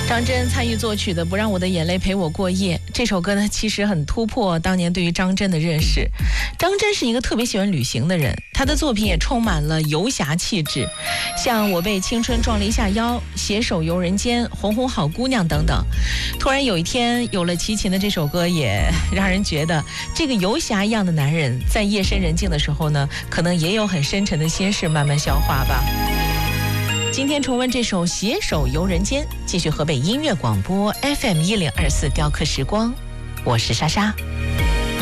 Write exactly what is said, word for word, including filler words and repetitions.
张真参与作曲的《不让我的眼泪陪我过夜》这首歌呢，其实很突破当年对于张真的认识。张真是一个特别喜欢旅行的人，他的作品也充满了游侠气质，像《我被青春撞了一下腰》、《携手游人间》、《红红好姑娘》等等。突然有一天有了齐秦的这首歌，也让人觉得这个游侠一样的男人，在夜深人静的时候呢，可能也有很深沉的心事慢慢消化吧。今天重温这首《携手游人间》，继续河北音乐广播 F M 一零二四雕刻时光，我是莎莎。